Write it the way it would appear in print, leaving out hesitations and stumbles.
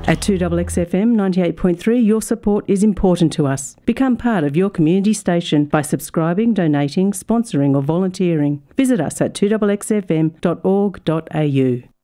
At 2XXFM 98.3, your support is important to us. Become part of your community station by subscribing, donating, sponsoring or volunteering. Visit us at 2XXFM.org.au.